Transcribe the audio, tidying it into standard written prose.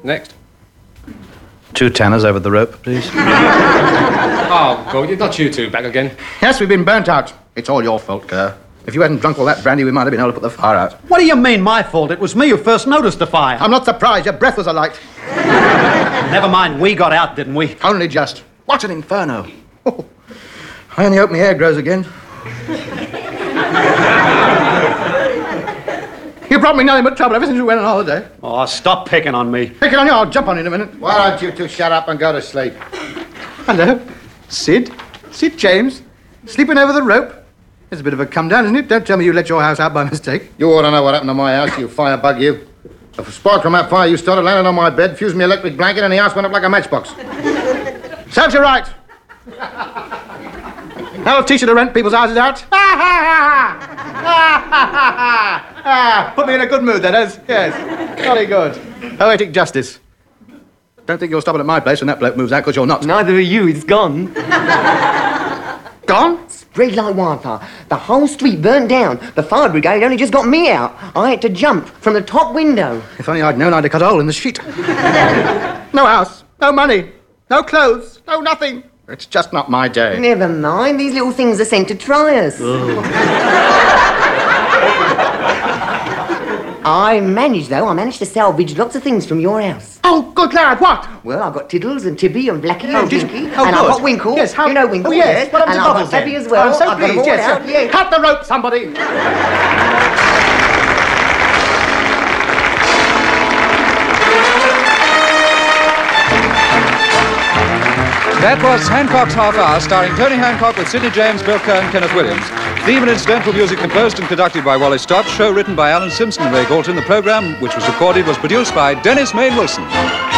Next. 2 tanners over the rope, please. Oh, God, not you two back again. Yes, we've been burnt out. It's all your fault, Kerr. If you hadn't drunk all that brandy, we might have been able to put the fire out. What do you mean, my fault? It was me who first noticed the fire. I'm not surprised. Your breath was alight. Never mind, we got out, didn't we? Only just. What an inferno. Oh, I only hope my hair grows again. You brought me nothing but trouble ever since we went on holiday. Oh, stop picking on me. Picking on you, I'll jump on you in a minute. Why don't you two shut up and go to sleep? Hello. Sid? Sid James? Sleeping over the rope? It's a bit of a come down, isn't it? Don't tell me you let your house out by mistake. You ought to know what happened to my house, you firebug, you. A spark from that fire you started landed on my bed, fused my electric blanket, and the house went up like a matchbox. Serves you right. I'll teach you to rent people's houses out. Put me in a good mood, that is. Yes. Jolly good. Poetic justice. Don't think you're stopping at my place when that bloke moves out, because you're not. Neither are you. It's gone. Gone? Spread like wildfire. The whole street burnt down. The fire brigade only just got me out. I had to jump from the top window. If only I'd known I'd have cut a hole in the sheet. No house, no money, no clothes, no nothing. It's just not my day. Never mind. These little things are sent to try us. I managed to salvage lots of things from your house. Oh, good lad, what? Well, I've got Tiddles and Tibby and Blackie and did you? Dinky. Oh, and good. I've got Winkle. Yes, how... You know Winkle, Oh, yes. What and happened to I've got Bubbles, Peppy then? as well. I'm so I've got them pleased, all yes. out, yeah. Cut the rope, somebody. That was Hancock's Half Hour, starring Tony Hancock with Sidney James, Bill Kerr and Kenneth Williams. Theme and incidental music composed and conducted by Wally Stott. Show written by Alan Simpson and Ray Galton. The programme, which was recorded, was produced by Dennis Main Wilson.